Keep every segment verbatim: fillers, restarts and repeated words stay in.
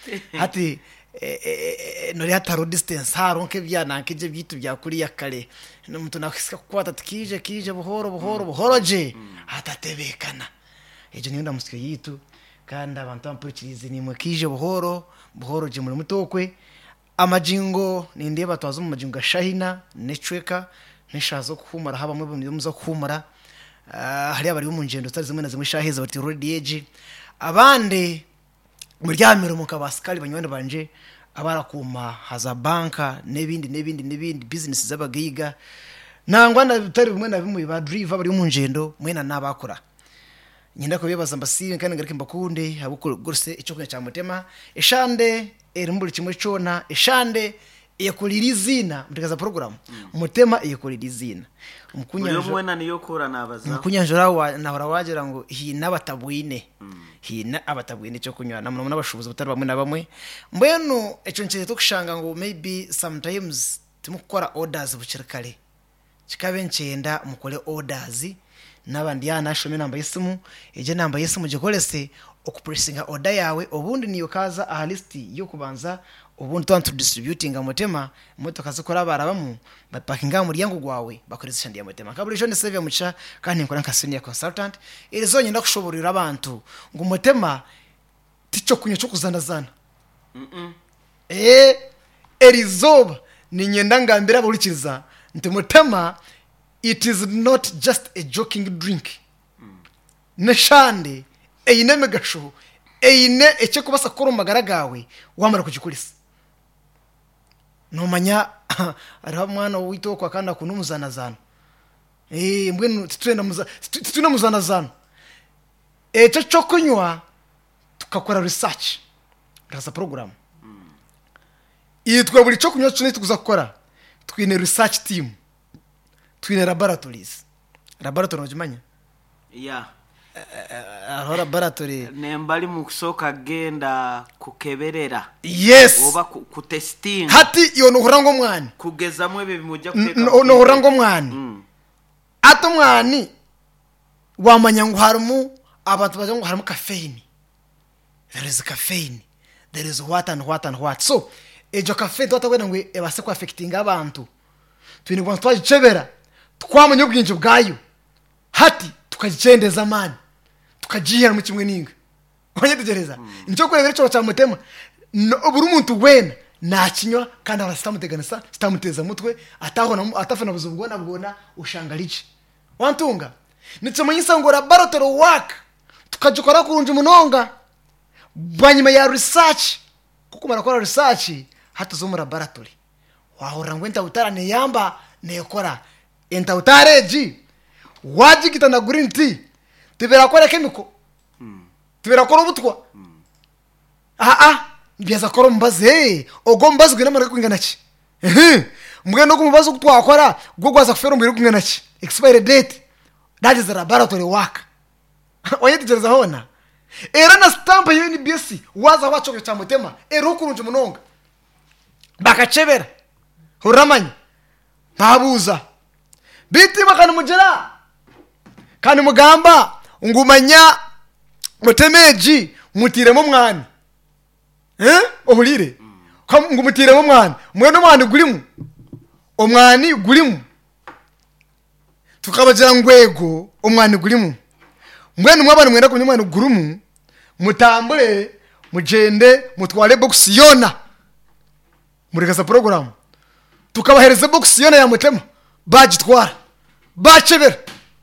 hati nori hataro distance haronke byana nkije byitu bya kuri ya kare n'umuntu nakisika kwata tikije kije buhoro buhoro buhoro je atatebekana ejo niyo ndamusike yitu kandi abantu bampurikirize ni mwakije buhoro buhoro je muri mutokwe amajingo ninde batwaza mu majingo shahina necweka nishazo kuhumara haba mwe bimwe muzo kuhumara hari abari mu ngendo zari zimwe na zimwe shaheza bati road edge abande muryamiro mukabasikali banywane banje abarakuma haza banka nebindi nebindi nebindi business zabagiga nangwa na bitari bimwe na bimwe ba driver bari mu ngendo mwena nabakora nyinda ko bibaza mbasire kandi ngarike mbakunde abukuru gose icyo kunya cyamutema eshande erimburi kimwe cona eshande yakulirizina ndikaza program mutema yakulirizina umukunya mwena niyo kora nabaza umukunya njora wa nahora wagira ngo hina batabwine hina abatabwine cyo kunywa namwe n'abashubuzi batari bamwe na bamwe mbeno eco ncheze tukushanga ngo maybe sometimes tumukora orders bucirikale kikabe ncenda mukole orders nabandi yana shome namba yisimu eje namba yisimu gikolese okupressinga order yawe obundi niyo kaza a list yo kubanza ubundi twantu distributing amotema motoka zikora barabamu bapakinga muri yangu gwawe bakoresha ndi amotema kaburi jone save mucha kandi nkora nka senior consultant irizo nyenda kushoborera abantu ngo motema ticho kunye cyo kuzanazana mhm eh erizoba ni nyenda ngambira burikiriza nti motema it is not just a joking drink mm. neshande eyine megasho eyine ecyo kubasa koro magara gawe wamara kugikurisa no manya ari mwana wito kwa kandi akunumuzana zana eh mbwe tutwenda muza tutuna muzana zana ecyo cyo kunywa tukakora research rasa program mm. yitwa buri cyo kunywa cyo tukuza gukora twine research team twine laboratories laboratory nojimanya yeah ahora laboratory nembali mu kusoka genda kukeberera yes oba ku testing hati yo no horango mwani kugeza mwe bimujya kuteka no horango mwani mm. ato mwani wamanya ngo harumu abantu baje ngo harumu caffeine there is caffeine there is what and what and what so ejo caffeine twatabwena ngo ebase ku affecting abantu twini ngo twajicebera twamanye ubwinje bwayo hati tukagicendeza mani tukajihera mu kimwe ninga onye tugereza nicyo kurebera cyo cyamutema buri umuntu wena nakinywa kandi arasitamuteganisa sitamuteza mutwe atahona atafana buzubwona bwona ushangarije wantunga nicyo manyisa ngo laboratory work tukajikora kurunje munonga banyuma ya research kuko barakora research hatuzo mu laboratory wahora ngo enta utarane yamba nekora enta utareji waji kitana green tea tibera kora chemical mm. tibera kora butwa mm. ah ah biyaza kora mbaze ogo mbaze gina mara kwingana ki ehe mbwe no kumubaza kutwakora gwo gwaza kufera mbere kwingana ki expiry date that is the laboratory work oye tigereza hona era na stamp ya N B S waza wacho cyo mutema era ukurunje munonga bakacebera horamanya babuza biti bakana mugera kandi mugamba ngumanya mutemeji mutiremo mwana eh ohulire ko ngumutiremo mwana mwene mwana gulimu omwani gulimu tukabagira ngwego omwani gulimu mwene mwabana mwenda kunya mwana gurumu mutambure mugende mutware box yona muri kasa program tukabahereza box yona ya mutema bagitwara bacebera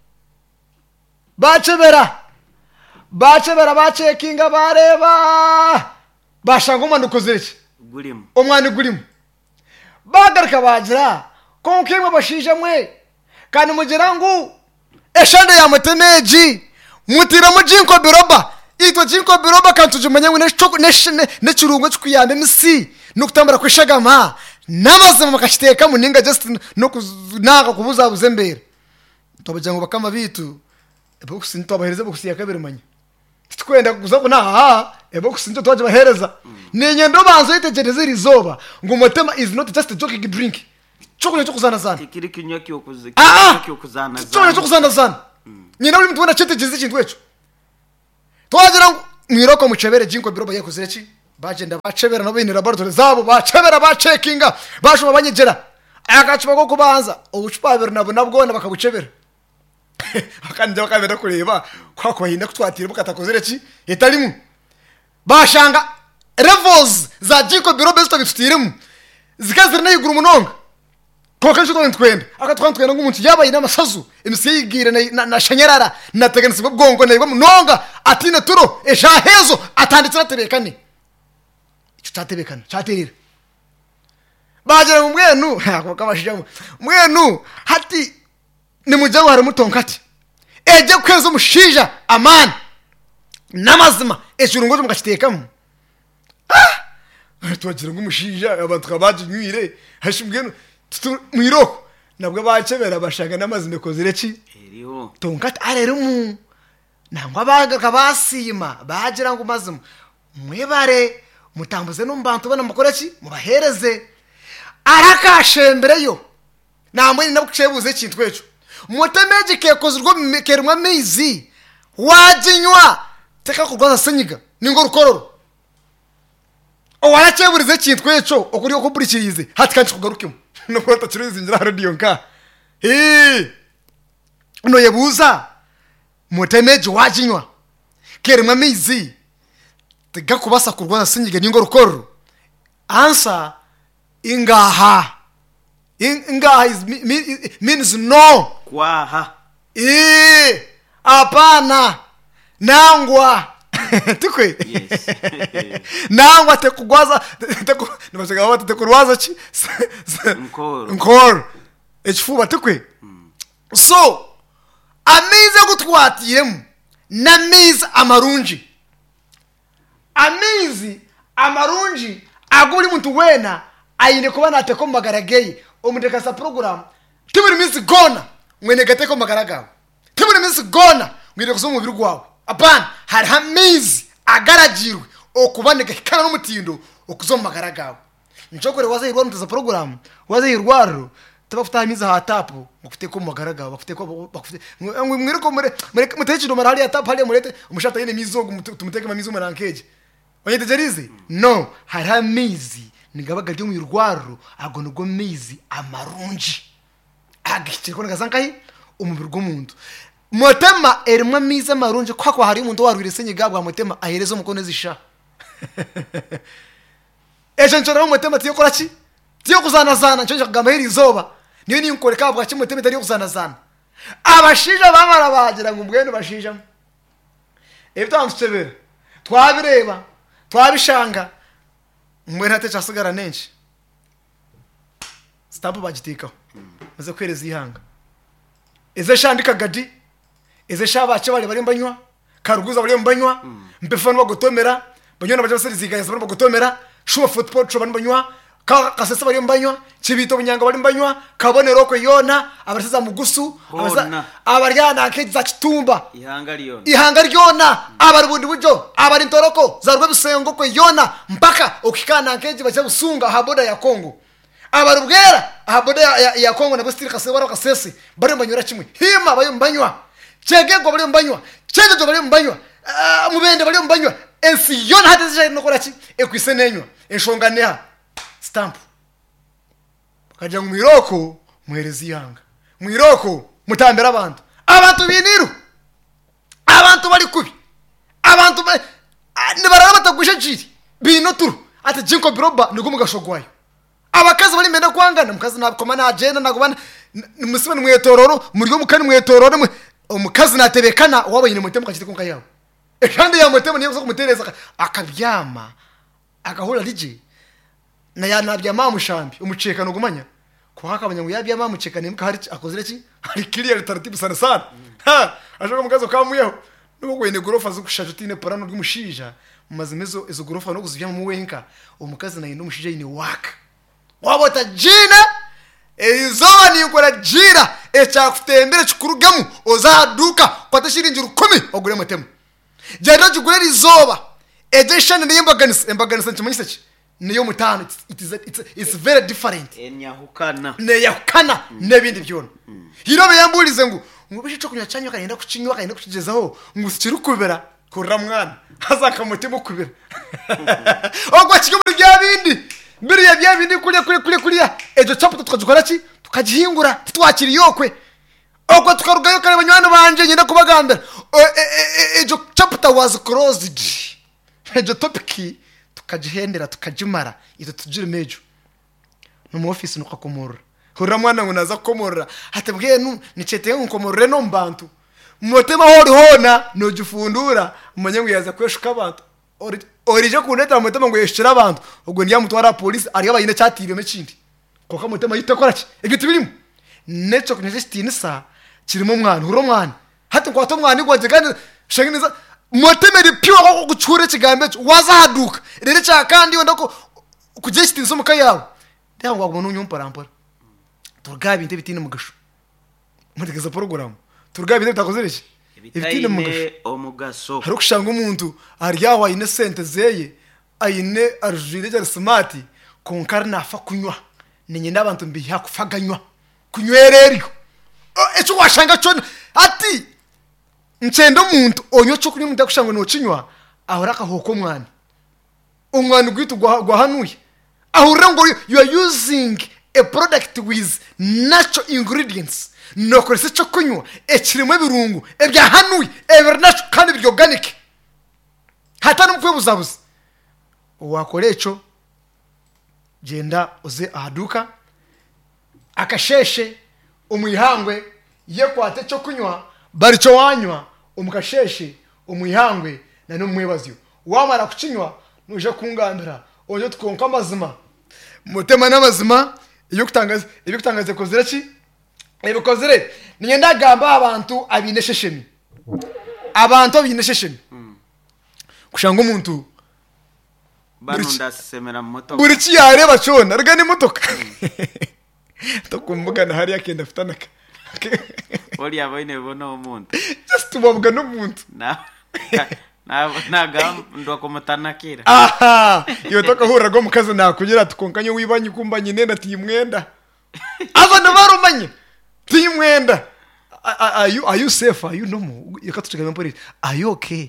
bacebera bacebera bacekinga bareba bashanga umwana ukozereke gurimu omwana gurimu bagaruka bagira konkemwe bashije mwe kandi mugira ngo eshande ya mutemeji mutira mu jinko biroba itwa jinko biroba kantujumanya ngo neshoko neshene necurungo cyukuyambe misi no kutambara kwishagama namaze makashiteka muninga just no kunaka kubuza buzembere tobajya ngo bakama bitu ebox nto bahereza box ya kabiri manya twenda kuza ko naha ebox nto twaje bahereza nenyendo banzo itegereza irizoba ngo mutema is not just a joking drink chokole cyo kuzana zana kikiri kinyoki okuze kinyoki okuzana zana chokole cyo kuzana zana nyina uri mutubona chetegeze kintu echo twagira mwiroko mucebere jinko biroba yakuzireki bagenda bacebera no bindi laboratory zabo bacebera bacekinga bashoma banyegera agacupa ko kubanza ubucupa bibiri nabo nabwo bakabucebera akandi bakabera kureba kwa kwahinda kutwatira bukatakozere ki etalimu bashanga levels za Jacob Robertson bifutiremo zikazira nayigura umunonga koka cyo twenda akatwantwenda nk'umuntu yabaye n'amasazu imisiyigira na, na shanyarara nateganise bwongo nayiba munonga atina turo esha hezo atanditse natebekane icyo tatebekana cyaterera bagera mu mwenu ako kabashijamo mwenu hati ni mujaho hari mutonkati eje kweza umushija amani namazima eshurungo cyo mukakitekamo ah tuwagira ngumushija abantu kabaje nywire hashimwe mwiroko nabwo bacebera bashaka namazime kozireki eriho tonkati arero mu nangwa baga kabasima bagira ngo mazima mwebare mutambuze no mbantu bana mukoreki mubahereze arakashembereyo namwe nabucebuze kintu ejo mutemeje kekozurwo kerumwa mizi wajinywa teka kurwaza senyiga ningo rukororo owaracyeburize kintu ejo okuri ko burikirize hati kanci kugarukemo no kwata kiruzi ngira radio nka eh no yebuza mutemeje wajinywa kerumwa mizi tega kubasa kurwaza senyiga ningo rukororo answer ingaha ingaha is means no kwaha eh apana nangwa tukwe yes nangwa te kugwaza te nibasega wata te kurwaza chi nkoro nkoro echifuba tukwe so amize gutwatiremo namize amarunji amizi amarunji aguri muntu wena ayine kuba nateko magarageye omudeka sa program tibiri minsi gona mwene gateko magaragawe tibiri minsi gona mwire kuzo mubiri gwawe apana hari hamizi agaragirwe okubaneka kana n'umutindo okuzo magaragawe njokore wazayirwa mutaza program wazayirwaro tabafuta hamizi ha tapu mufite ko magaragawe bafite ko bafite mwire ko mure mutechiro marali ya tapu hali murete umushata yene mizongo tumuteke mamizo marankeje wanyetejerize no hari hamizi nigabaga ryo mu rwaro ago nugo mizi amarunji agikiriko nagasankahi umubiri gw'umuntu motema erimwe mizi amarunji kwa kwa hari umuntu warwire senyiga bwa motema ahereza umukono zisha eje nchora motema tiyo korachi tiyo kuzana zana ncho kugamba hiri zoba niyo ni nkoreka bwa kimotema tari kuzana zana abashija bamara bagira ngo mbwene bashija ebitangutebera twabireba twabishanga mwera techa sigara nenshi stampo bagitika maze kwereza ihanga eze shandika gadi eze shabache bari bari mbanywa karuguza bari mbanywa mpefano bagotomera banyona baje basiriziga yasa bari bagotomera shuwa football cyo bari mbanywa ka kasese bari mbanywa kibito bunyanga bari mbanywa kabonero ko yona abarisiza mugusu abaryana akeza kitumba ihanga ryona ihanga ryona abarubundi bujo abari ntoroko zarwe bisengo ko yona mpaka ukikana akeje baje busunga haboda ya Kongo abarubwera haboda ya, ya Kongo na bastiri kasebara kasese bari mbanyura kimwe hima bayo mbanywa chegego bari mbanywa chegejo bari mbanywa uh, mubende bari mbanywa ensi yona hataje no korachi ekwisenenywa enshonganeha stamp kaja mu iroko muherezi yanga mu iroko mutambera abantu abantu biniru abantu bari kubi abantu ni barara batagusha jiri bino turu ati jinko biroba nigo mugashogwayo abakazi bari menda kwangana mukazi nakoma na agenda nagubana musibane mwetororo murigo mukani mwetororo umukazi natebekana wabayine mutema kachite konka yawo ekandi ya mutema niyo kumutereza akabyama agahura lije na yanabya mamushambi umuceka no gumanya ko hakabanya ngo yabya mamuceka nimuka hari akozere ki hari clear taratibu sana sana ha ashaka mukazo kamuyeho nuko gwene gorofa zo kushajutine parano rw'umushija mumazimezo izo gorofa no kuzivya mu wenka umukazi na yino mushija yine waka wabota jina ezo ni ukora jira echa kutembera chukurugamu ozaduka kwatashirinjira kumi ogure mutema jada jugurera izoba edeshana niyembaganisa embaganisa ncimanyisa ki niyo mutano it is it's, it's very different enyahukana neyahukana nebindi byono hirobe yamburize ngo ngubishe cyo kunywa cyanywa kagenda kucinywa kagenda kukigezaho ngo sikiri kubera kurra mwana hazaka mutima kubira ogwa kige muri bya bindi mbere ya bya bindi kuri kuri kuri kuri ejo chapter tukajukora ki tukagihingura twakira yokwe ogwa tukarugayo kare banywano banje nyenda kubagambira ejo chapter was closed ejo topic tukajihendera tukajimara ito tujire mejo no mu office nuko komora hora mwana ngo naza komora hatebwe nu nicete nkomorere no mbantu mutema hori hona no jufundura umanyangu yaza kweshuka abantu orije kuneta mutema ngo yeshira abantu ubwo ndiya mutwara police ari abayine chatire mekindi koka mutema yitekora ki ibyo birimo necho kunestini sa kirimo mwana horo mwana hati kwa to mwana igwaje kandi shanginiza mutemeri pyo ko gucure kigambe waza haduka rero cha kandi ndako kujeshiti nso mukayawe ndangwa ngo nunyumpa rampora turgabi inte bitine mugasho mutegeza program turgabi inte bitakozereke ibitine mugasho omugaso hari kushanga umuntu aryawa ine sente zeye ayine arjire cyane smart konkarna afa kunywa ninye ndabantu mbiha kufaganywa kunywereryo echo washanga cyo ati ncendo umuntu onyo cyo kunywa umuntu akushanga no cinywa ahora kahoko mwana umwana ugwitu gwahanuye ahura ngo you are using a product with natural ingredients no korese cyo kunywa ekirimo birungu ebya hanuye ever natural kandi byo organic hata numwe buzabuza wakorecho genda uze ahaduka akasheshe umuyihangwe ye kwate cyo kunywa bari cyo wanywa umukasheshe umuyihangwe na no mwebazyo wamara kucinywa nuje kungambira ojo tukonka amazima mutema n'amazima iyo kutangaza ibyo kutangaza kozera ki ebikozere ninye ndagamba abantu abinesheshemi abantu abinesheshemi kushanga umuntu banunda semera moto buri ki yareba cyona rugani motoka tokumbugana hari yakenda futanaka oli abaine bono umuntu just tubabwa n'umuntu na na nagam ndo komutanakira aha iyo toka hura go mukazi nakugira tukonkanye wibanye kumbanye nenda timwenda ava ndabarumanye timwenda are you are you safe are you normal yakatuchika mpori are you okay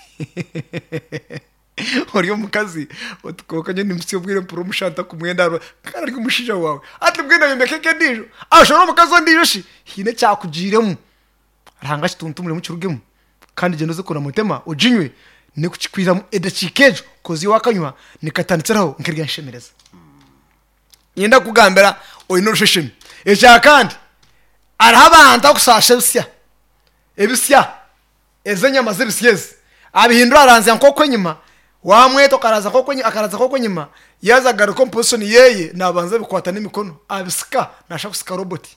ori mukazi utukokanye nimsio bwire promushanta kumwenda kandi kumushija wawe ati bwina yemekeke ndijo ashoro mukazi ndijo shi hine cyakugiremo aranga kituntumure mu kirugemo kandi gendo zikora mutema ujinywe ne kucikwira edacikejo kozi wakanywa nikatanditseraho nkirya nshemereza yenda kugambera oyino rusheshemi eja kandi arahabanta kusasha bisya ebisya ezenya mazibisiyezi abihindura aranze nkoko nyima wamweto karaza koko nyima akaraza koko nyima yaza gar composition yeye nabanza bikwata n'imikono abisika nasha kusika robot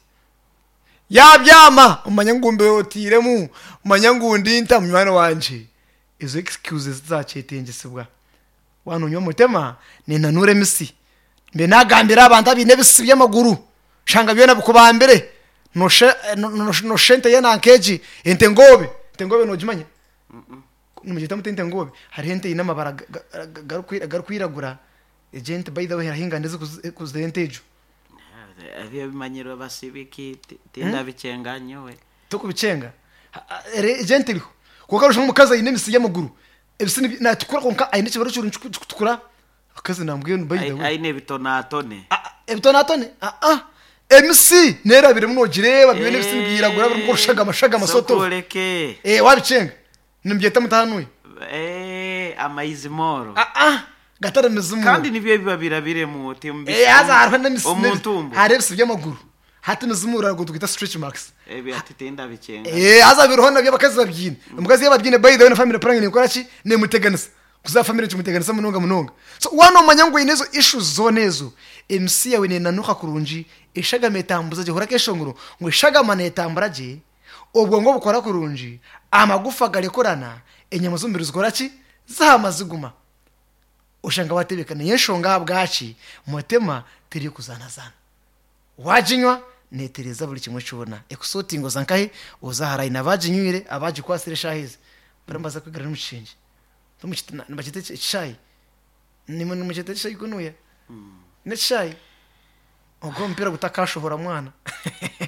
yabyama umanyangumbe otiremu umanyangundi nta mwana wanje izo excuses zacyetengesebwa wanonyo mutema ni nanure misi mbe nagambira abantu abine bisibye amaguru shanga byona bukubambere no she no shente yana nkeji ente ngobe ente ngobe no jimanye numujita mutente ngobe hari ente ina mabara garukwiragura agent by the way hahinga ndeze kuzentejo avyo bimanyiro basibiki tenda bicenganyo we tukubicenga agent iriho kuko arusha umukaza ine misi y'amaguru ebisini natukura konka ayine kibaro cyuru tukura akazi nambwiye by the way ayine bitonatone ebitonatone ah ah M C nera bire muno gireba bine bisini bwiragura biri kurushaga amashaga amasoto sokoleke eh wabicenga nimbyeta mutahanuye eh amazimoro ah ah gatara mizumu kandi nibyo biba birabire mu tembi eh aza harwa n'imisimbi omuntumbu harebse by'amaguru hati mizumu rago tukita stretch marks eh byati tenda bicenga eh aza birohona by'abakazi babyine umukazi yababyine by the way na family planning nikora ki ne muteganisa kuza family tumuteganisa munonga munonga so wano manyango inezo issues zonezo M C yawe ne nanuka kurunji ishaga metambuza je horake shonguru ngo ishaga manetambaraje ubwo ngo bukora kurunji amagufa garekorana enyama zombiri zikora ki zamaziguma ushanga batebekana yeshonga bwaci mutema tiri kuzanazana wajinywa netereza buri kimwe cyubona exotingo zankahe uzahara ina bajinywire abaji kwasire shahize barambaza kwigara n'umushinge tumuchitana nabachite chai nimwe n'umuchite chai kunuya ne chai ogo mpira gutakashohora mwana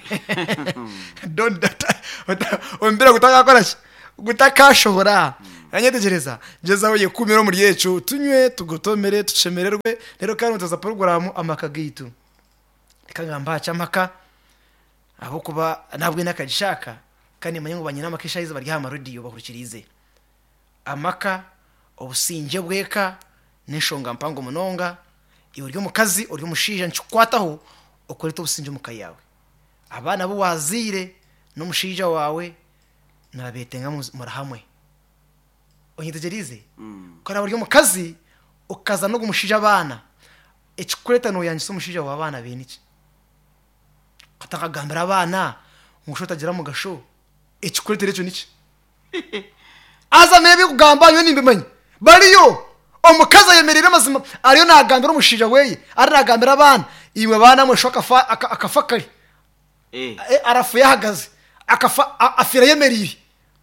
don't that ombira gutaka korachi gutakashohora anyetegereza gezaho yekumiro muri yecu tunywe tugotomere tucemererwe rero kandi utaza program amaka gitu ikagamba cyamaka aho kuba nabwe nakagishaka kandi manye ngo banyina amakisha yize bari hama radio bakurikirize amaka obusinje bweka n'inshonga mpango munonga iburyo mukazi uri mushija ncukwataho ukore tubusinje mukayawe abana bo wazire no mushija wawe narabetenga murahamwe onyitegereze kora buryo mukazi ukaza no gumushija abana ekikureta no yanjye so mushija wa abana beniki katakagambira abana ngushota gira mu gasho ekikureta recho niki aza mebe kugamba yo nimbimenye bariyo omukaza yemerera amazima ariyo nagambira umushija weye ari nagambira abana iwe bana mu shoka akafakari eh arafu yahagaze akafa afira yemeriri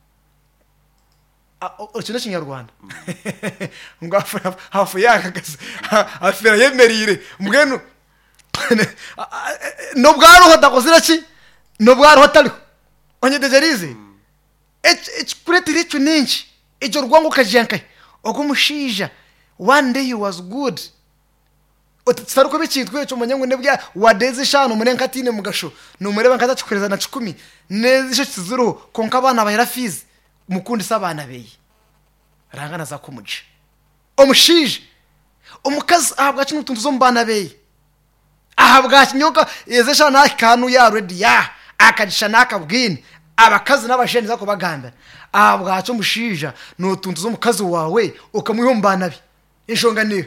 Ochina chinyarwanda ngafa hafu yakagaze afira yemerire mbwenu no bwaro hodakozira ki no bwaro hotali onyedegerize ech kuretire cyo ninki ejo rwango kajankai okumushija one day he was good otsaruko bikitwe cyo munyango nebya wadeze shano munenkatine mugasho no mureba nkaza chikoreza na cumi nezisho kizuru konka abana bahera fizi mukundi sabana beyi rangana za kumuje omushije omukazi ahabwa kino tuntu zo mbana beyi ahabwa kinyoka yezesha na kanu ya ready ya akadisha nakabwini abakazi n'abasheni zako bagamba ahabwa cyo mushija no tuntu zo mukazi wawe ukamuyombana bi inshonga ni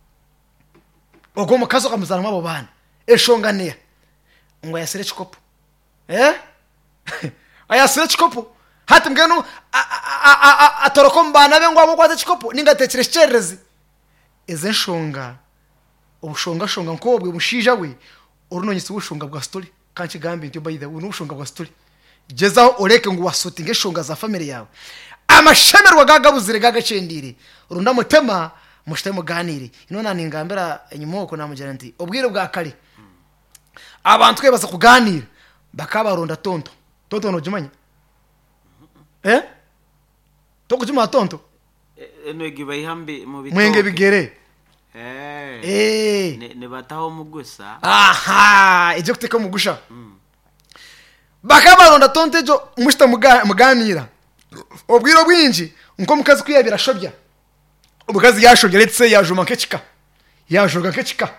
ogo mukazi ukamuzana mabo bana inshonga ngo yasire chikopo eh ayasire chikopo hati mgenu atoroko mbana be ngo abo kwate chikopo ningatekere cherezi eze nshonga ubushonga shonga nko bwe mushija we urunonyise ubushonga bwa story kanki gambi nti by the way ubushonga bwa story gezaho oreke ngo wasotinge shonga za family yawe amashemerwa gagabuzire gagacendire urunda mutema mushtemo ganire inona ningambira enyumoko namujana nti obwire bwa kare abantu twebaza kuganira bakabaronda tonto tonto no jumanya eh tokujuma tonto eno gibayihambi mu bitoke mwenge bigere eh eh ne, ne bataho mugusa aha ejo kuteka mugusha mm. bakabaronda tonto ejo mushita muganira obwiro bwinji nko mukazi kwiyabira shobya obukazi yashobya letse yajuma nkekika yajoga nkekika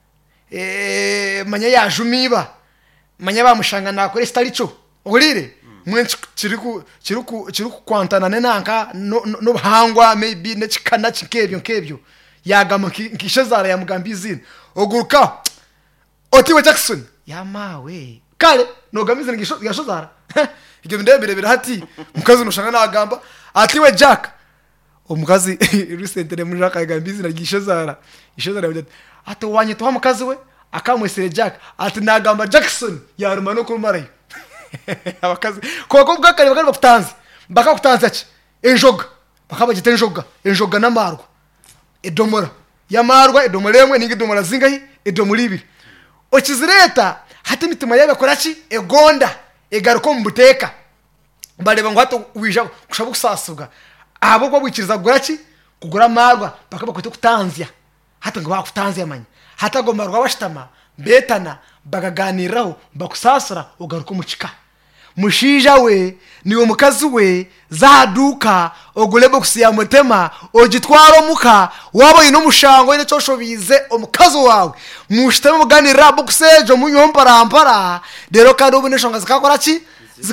eh manya yajumiba manya bamushanga nakore staricho urire mwenci kiriku kiriku kiriku kwantana nenanka no, no, no hangwa maybe nekikana kikebyo nkebyo yagama nkishazara ya mugambizina oguruka otiwe Jackson yamawe kale no gamize ngisho yashozara ibyo ndembere bira hati mukazi nushanga nagamba atiwe Jack omukazi recently muri Jack yagambizina gishazara ishazara yabyo ati wanye to mukazi we akamwesere Jack ati nagamba Jackson yaruma no kurumarayo abakazi koko bwakari bakari bakutanze bakakutanze ati enjoga bakabagita enjoga enjoga namarwa edomora yamarwa edomoremwe ningi domora zingahi edomuri ibiri okizireta hati mitima yabe koraki egonda egaruko mu buteka bareba ngo hato wija kushabu kusasuga abo kwa bwikiriza guraki kugura marwa bakabakwita kutanzya hata ngo bakutanzya manya hata go marwa bashitama betana bagaganiraho bakusasura ugaruka mucika mushija we niwo mukazi we zaduka ogulebo kusiya mutema ogitwaro muka wabo ino mushango ine cyoshobize omukazi wawe mushitema muganira bokusejo munyomparampara dero kandi ubuneshonga zikakora ki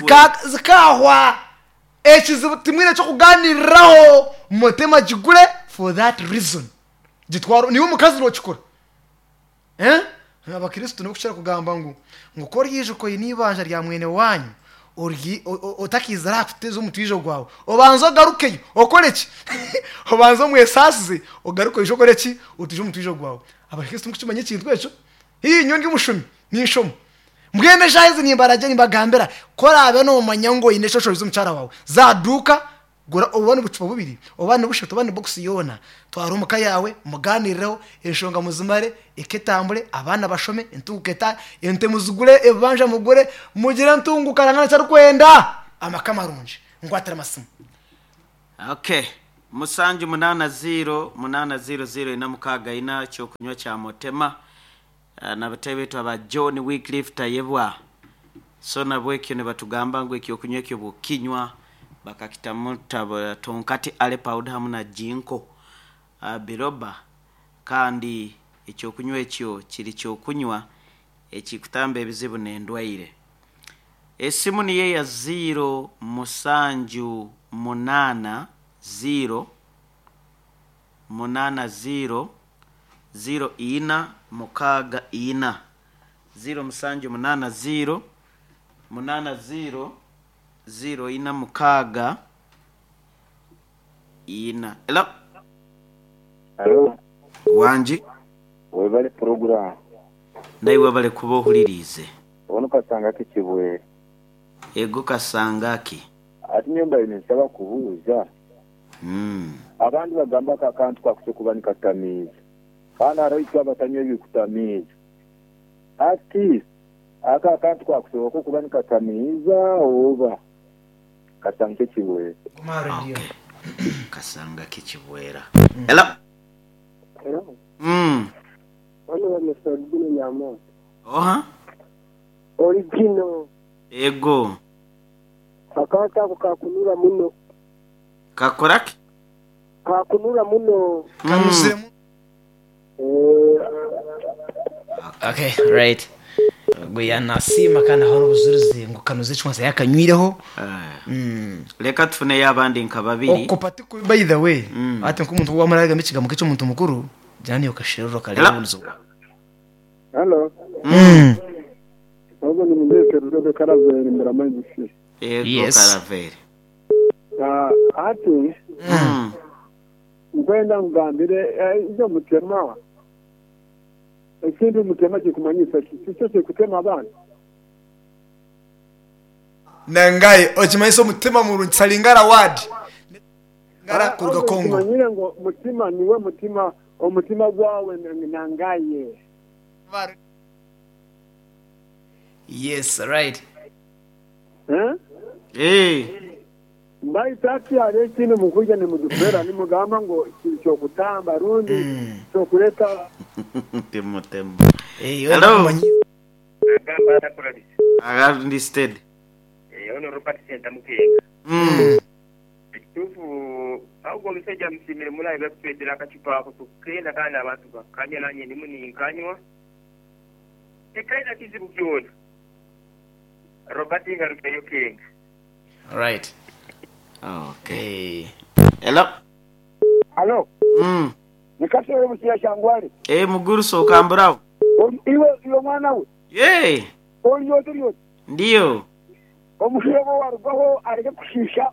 zikahwa ekizibu timwine cyo kuganiraho mutema gigure for that reason gitwaro niwo mukazi no kikora eh abakristo no kuchira kugamba ngo ngukora yije ko inibanja rya mwene wanyu urgi otakizara kuteza umutwijo gwawe obanzo garuke okoreki obanzo mwesasize ogaruko ijokoreki utije umutwijo gwawe abakristo mukimanye kintu kwecho iyi nyongi mushumi nishomo mbwene jaize nimbaraje nimbagambera korabe no manyango ineshosho bizumucara wawe zaduka gura ubone bucupa bubiri obane bushito bane box yona twarumuka yawe muganiriraho eshonga muzimare iketambure abana bashome entuketa ente muzugure ebanja mugure mugira ntunguka rangana cyari kwenda amakamarunje ngwatira masimu Okay. Musanju munana zero munana zero zero ina mukaga ina cyo kunywa cya Motema uh, na batebe to aba John Wycliffe Tayebwa so nabwe kyo ne batugamba ngwe kyo kunywa kyo bukinywa bakakitamuta tonkati ale powder hamuna jinko uh, biroba kandi ekyo kunywa ekyo kiri kyo kunywa ekikutamba ebizibu n'endwaire. Esimu niye ya zero musanju munana zero munana zero zero ina mukaga ina zero musanju munana zero munana zero zero ina mukaga ina. Hello. Hello. Wanji. Webale program. Ndaiwe bale kubohulirize. Ono kasanga kikibwe. Ego kasanga ki. Ati nyumba ine nsaba kubuuza. Mm. Abandi bagamba ka kantu kakuse kubani katamiza. Kana araitwa batanywe bikutamiza. Ati aka kantu kakuse ko kubani katamiza oba. Kasanga kikibwe. Mario. Okay. Kasanga kikibwera. Hello. Hello. Mm. Ono wa mesodini nyamo. Oha. Original. Ego. Akanta kakunura muno. Kakoraki? Kakunura muno. Kanuzemu. Eh. Okay, right. Gwe nasima kana hono buzurize ngo kanuze chwanza yakanywireho. Mm. Leka tufune yabandi nkababiri. Okopati ku by the way. Mm. Ati nkumuntu wamaraga mikiga mukico muntu mukuru. Jani yokashiriro kale bunzo. Hello. Mm. Ogo ni mbese rudobe karaveri muramanzi. Ego Yes. karaveri. Ah, ati Mm. ngwenda ngambire izo mutema. Ekindi mutema kikumanyisa kicho kikutema abana. Nangai ochimayiso mutima mu Salingara ward. Ngara kurga Kongo. Kumanyira ngo mutima niwe mutima omutima gwawe nangaye. Yes, right. Eh? Eh. Mbai tati ale kino mukuja ni mudupera ni mugamba ngo cyo kutamba rundi cyo kureta Temo temo. Eh, Hello. agamba atakuradi. I understand. Eh ono Robert Center mukenga. Mm. Tufu augo mseja msimire mulai webpedira kachupa ako tukenda kana abantu bakanya nanye ni muni nkanywa. Ekaida kizibu kyona. Robert ngaruka yokenga. Right. Okay. Eh. Hello. Allo. Mm. Nikasore musiya shangwari. Eh muguru so kambrao. Iwe iyo mwana we. Yeah. Oliyo turiyo. Ndio. Omushego warugaho areke kushisha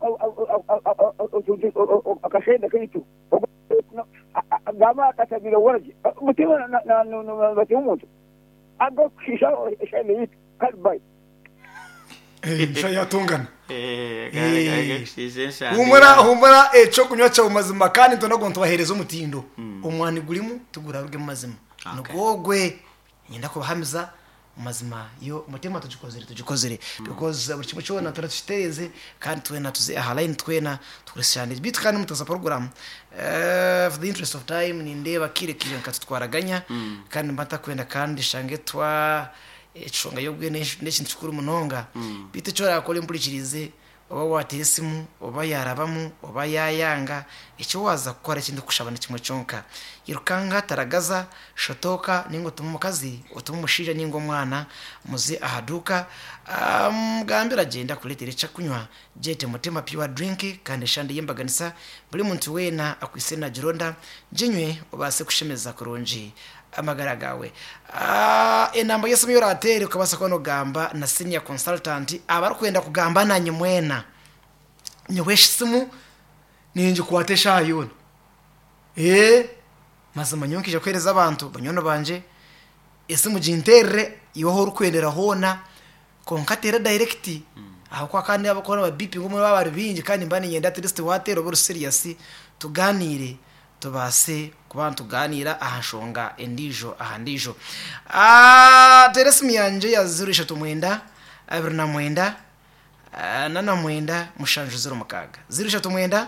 akashenda kitu. Gama akatabira waje. Mutima na na bati umuntu. Ago kushisha shenda yitu kalbai. Eh, shayatungana. Eh, gari gari shisha. Humura humura echo kunywa cha umazima kandi ntonago ntubahereza umutindo. Umwani gulimu tugura ruge mazima. Nugogwe nyenda ko bahamiza mazima yo mutima tugikozere tugikozere because buri kimwe cyo na turatiteze kandi twena tuze ahaline twena tukurishane bit kandi mutaza program uh, for the interest of time ni ndeba kire kire nkatutwaraganya kandi mbata kwenda kandi shange twa echonga yobwe n'ekintu kikuru munonga bite cyo yakole mpurikirize oba watesimu oba yarabamu oba yayanga icyo waza gukora kindi kushabana kimwe cyonka yirukanga taragaza shotoka ningo tumukazi utumushija ningo mwana muzi ahaduka mugambira um, agenda kuletera cya kunywa jete mutima pure drink kandi shande yembaganisa buri muntu wena akwisena gironda jinywe obase kushemeza kuronji amagara gawe ah enambo yese myo ratere ukabasa kono gamba na senior consultant abari kwenda kugamba nanye mwena nyoweshisimu ninje kuwatesha ayona eh mazama nyonkije kwereza abantu banyono banje ese mujinterre iwaho urukwendera hona konkatera direct aho kwa kandi abakora ba B P ngo muri babari bingi kandi mbani nyenda at least watero buru serious tuganire tubase kubantu ganira ahashonga endijo ahandijo ah teresmi yanje yazurisha tumwenda abiri na mwenda nana mwenda mushanju zero mukaga zirisha tumwenda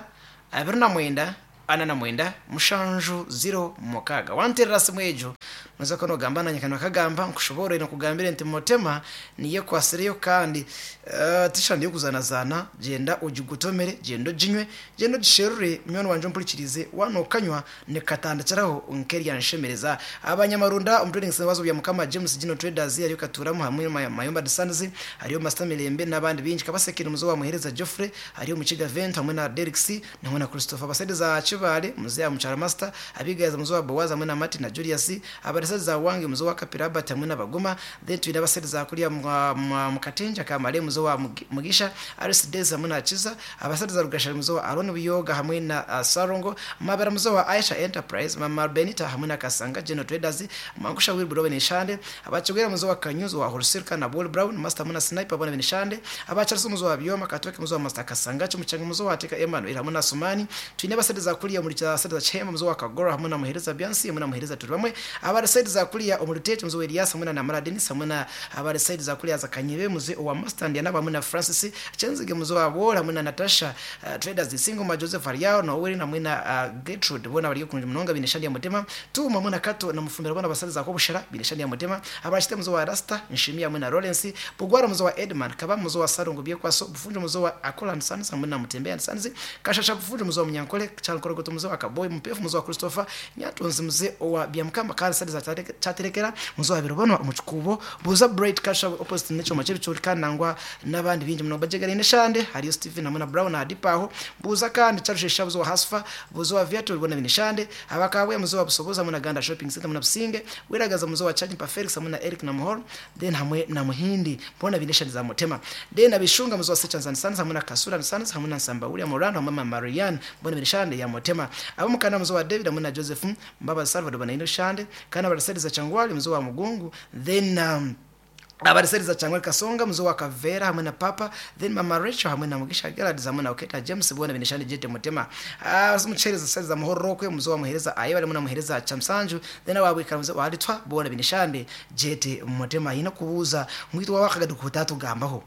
abiri na mwenda ana na mwenda mushanju zero mukaga wanterera simwejo maze ko no gambana nyakano kagamba nkushobora no kugambira nti motema niye kwasireyo kandi uh, tishandi kuzana zana genda ugigutomere gendo jinywe gendo gisherure myono wanje mpurikirize wano kanywa ne katandacaraho unkeri yanshemereza abanyamarunda umtrading sebazo bya mukama James Gino Traders yari katuramo hamwe mayomba desanzi hariyo Master Mirembe nabandi binji kabasekira muzo wa muhereza Geoffrey hariyo mukiga Vent hamwe na Derek C hamwe na Christopher basede za Chibale muze ya muchara Master abigaza muzo wa Bowaza hamwe na Martin na Julius abadesa za wange muzo wa Kapiraba hamwe na Bagoma then twina basede za kulia mukatenja kamale muzo wa Mugisha Aris Days hamwe na Chiza abasede za Rugasha muzo wa Aaron Biyoga hamwe na uh, Sarongo mabara muzo wa Aisha Enterprise mama Benita hamwe na Kasanga Gino Traders mangusha Wilbur Benishande abachogera muzo wa Kanyuzo wa Horsirka na Ball Brown Master Muna Sniper bwana Benishande abacharso muzo wa Bioma katoke muzo wa Master Kasanga cyo mucanga muzo wa Teka Emmanuel hamwe na Sumani twine basede za kulia muri cha sede za Chema muzo wa Kagora hamwe na Muhereza Biansi hamwe na Muhereza Turibamwe abari side za kulia umurutete muzo wa Elias hamwe na Mara Denis hamwe na abari side za kulia za Kanyebe muzo wa Master ndiana hamwe na Francis Chenzige muzo wa Bola hamwe na Natasha uh, Traders single ma Joseph Ariao na Oweri hamwe na uh, Gertrude bona bari kunje munonga bineshandi ya Mutema tu hamwe na Kato na mufumbira bona basade za ko bushara bineshandi ya Mutema abashite muzo wa Rasta nshimi hamwe na Lawrence bugwara muzo wa Edman kaba muzo wa Sarongo bye kwaso bufunje muzo wa Akolan Sans hamwe na Mutembea Sans kashasha bufunje muzo wa Munyankole chalkorogoto muzo wa Kaboy mpefu muzo wa Christopher nyatonzi muze wa Byamkamba kandi sade za chaterekera muzo wa Birobono umucukubo buza Bright kasha opposite necho machebi churi kanangwa nabandi binje muno bajegara ineshande hariyo Stephen hamwe na Brown na Adipaho buza kandi charushesha buzo wa Hasfa buzo wa Viato bona bineshande abakawe muzo wa Busoboza muna Ganda Shopping Center muna Businge wiragaza muzo wa Charging pa Felix hamwe na Eric na Mohor then hamwe na Muhindi bona bineshande za Mutema then abishunga muzo wa Sechanzan Sans hamwe na Kasura Sans hamwe na Samba William Morano hamwe na Marian bona bineshande ya Mutema abamukana muzo wa David hamwe na Joseph Mbaba Salvador bona ineshande kana baraseriza Changwali muzo wa Mugungu then um, abariseriza Changwali Kasonga muzo wa Kavera hamwe na Papa then Mama Rachel hamwe na Mugisha Gerard hamwe na Oketa James bona bineshande jete Mutema ah muchereza seriza Muhorokwe muzo wa Muhereza ayo bari muna Muhereza Chamsanju then ababika muzo wa Alitwa bona bineshande jete Mutema ino kubuza mwito wa wakagadu kutatu gambaho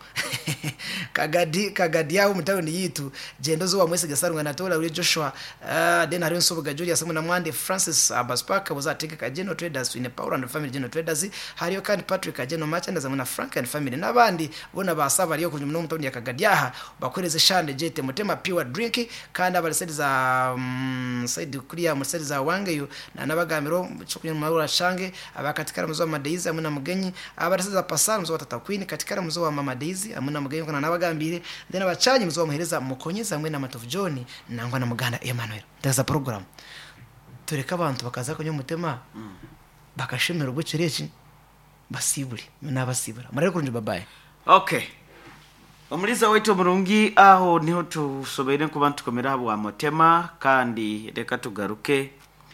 kagadi kagadi yawo mutawoni yitu jendo zo wa Mwese Gasarunga na Tola uri Joshua uh, then hari nsobuga Julius hamwe na Mwande Francis Abaspaka buza Teka Geno Traders in Power and Family Geno Traders hariyo kandi Patrick Geno Machanda zamuna Frank and Family nabandi bona basaba ariyo kunyu muno mutawoni yakagadiyaha bakoreze shande jete Mutema pure drink kandi abalisedi za um, side kuriya musedi za Wangeyo na nabagamiro cyo mabura shange abakatikara muzo wa Madeizi hamwe na Mugenyi abalisedi za Pascal muzo wa Tata Queen katikara muzo wa Mama Daisy hamwe na Mugenyi kana nabagambire then abacanyi muzo wa Muhereza Mukonyeza hamwe na Matovu John nangwa na Muganda Emmanuel ndaza program tureka abantu bakaza ko Mutema mm. bakashemera ubwo kireki basiburi nabasibura mareko kunje babaye okay Omuliza wetu murungi aho niho tusobere ku bantu komera abo Mutema kandi reka tugaruke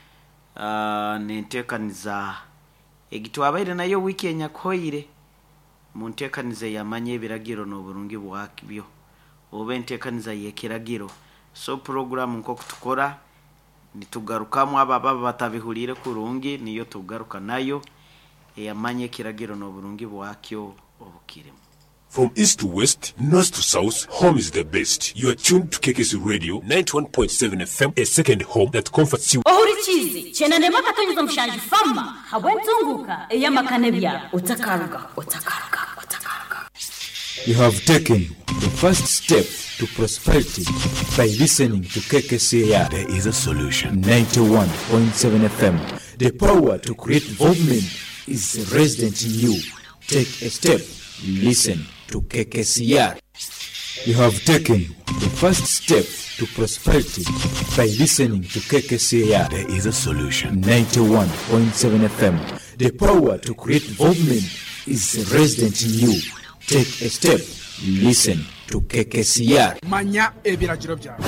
uh, nintekaniza egitwabaire nayo wiki enyakoire muntekanize yamanye biragiro no burungi bwakibyo obe ntekaniza yekiragiro so program nko kutukora nitugarukamwe aba baba batabihurire kurungi niyo tugaruka nayo yamanye kiragiro no burungi bwakyo obukiremo. From east to west, north to south, home is the best. You are tuned to K K C Radio ninety-one point seven F M, a second home that comforts you. Ohuri chizi, chena nema katonyuza mshanji fama, habwentunguka, eya makanebya, utakaruga, utakaruga, utakaruga. You have taken the first step to prosperity by listening to K K C R. There is a solution. ninety-one point seven F M. The power to create involvement is resident in you. Take a step. Listen to K K C R. You have taken the first step to prosperity by listening to K K C R. There is a solution. ninety-one point seven F M. The power to create involvement is resident in you. Take a step. Listen to K K C R. Manya ebiragiro byawe.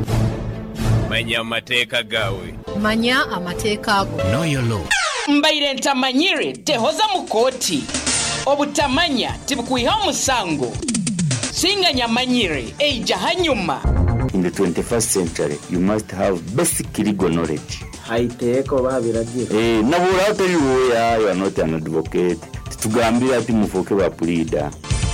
Manya amateka gawe. Manya amateka go. Know your law. Mbaire ntamanyire tehoza mukoti. Obutamanya tibukuiha musango. Singa nyamanyire eija hanyuma. In the twenty-first century, you must have basic legal knowledge. Haiteko babiragira. Eh, nabura utari wowe, you are not an advocate. Tugambira ati mufoke ba pleader.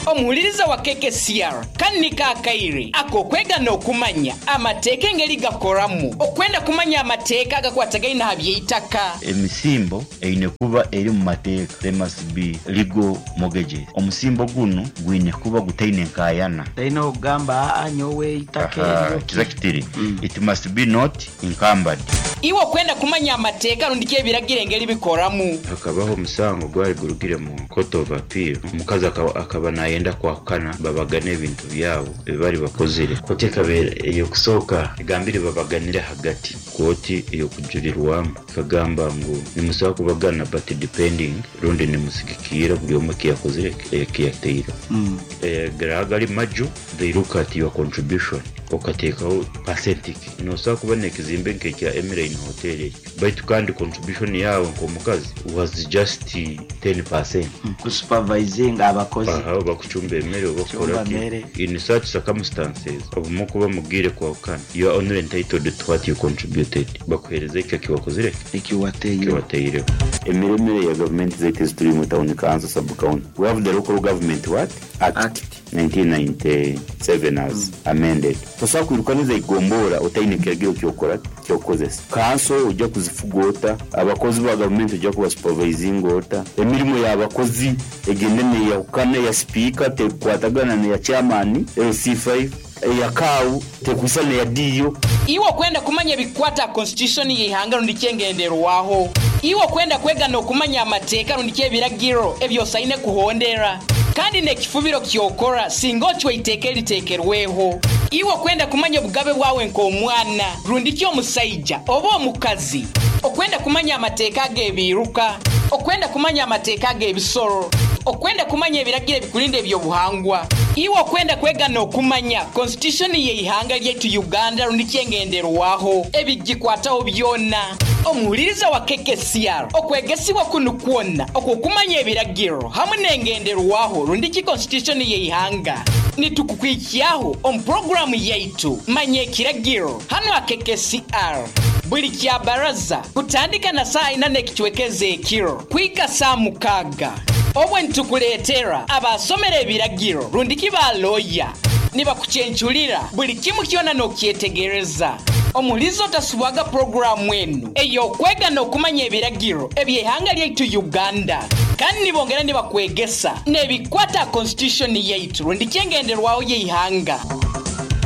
omuwuliriza wa K K C R kanika akaire ako kwegana okumanya amateeka engeri gakoramu okwenda kumanya amateeka agakwatagana habyeitaka emisimbo eine kuba eri mu mateeka. There must be legal mortgages. Omusimbo guno gwine kuba gutaine nkayana taina ogamba anyowe itaka kizakitiri mm. It must be not encumbered. Iwo kwenda kumanya amateeka rundike ebiragire engeri bikoramu hakabaho musango gwari gurugire mu court of appeal mukazi akaba nayenda kwakana babagane ebintu byabo bari bakozere kote kabere iyo kusoka igambire babaganire hagati koti iyo kujurirwamo kagamba ngo nimusaba kubagana but depending rundi nimusigikira buri umwe kiyakozere kiyatira mm. eh garagari maju they look at your contribution okatekaho percentage no saba kuboneka izimbe nk'ya Emirate Hotel but kandi contribution yawo ko mukazi was just ten percent mm. ku supervising abakozi aho bakucumbe emere bakora in such circumstances obumuko bamugire kwa kana you are only entitled to what you contributed bakuhereze icyo kiwakozere ikiwateye kiwateye emiremere ya government that is three town council sub county. We have the local government what act, act. nineteen ninety-seven as mm. amended. Sasa kwirukaniza igombora utainekegero cyokora cyokozesa kanso ujya kuzifugota abakozi ba government ujya kuba supervising ota emirimo y'abakozi egendene ya ukane ya speaker te kwatagana ya chairman L C five ya kawu te kwisana ya diyo iwo kwenda kumanya bikwata constitution yihanga rundikengendero waho iwo kwenda kwega no kumanya amateeka rundike biragiro ebyo saine kuhondera kandi ne kifubiro kyokora singo cyo itekeri tekerweho iwo kwenda kumanya bugabe bwawe nko mwana rundike omusaija obo omukazi okwenda kumanya amateeka gebiruka okwenda kumanya amateeka gebisoro okwenda kumanya ebiragire bikulinde byo buhangwa iwo kwenda kwega no kumanya constitution yihanga lyetu Uganda rundikengendero waho ebigikwataho byona omuwuliriza wa K K C R okwegesibwa kuno kwonna okukumanya ebiragiro hamwe n'engendero waho rundiki constitution yihanga nitukukwikiyaho on program yaitu manye kiragiro hano wa K K C R buli kya baraza kutandika na saa ina nekichwekeze ekiro kwika saa mukaga obwe ntukuletera abasomera ebiragiro rundiki ba lawyer niba kuchenchulira buli kimu kiona no kietegereza omulizo tasubwaga program wenu eyo kwega no kumanya ebiragiro ebyehanga lyaitu Uganda kandi nibongera niba kwegesa nebikwata constitution yaitu rundiki engenderwaho yeihanga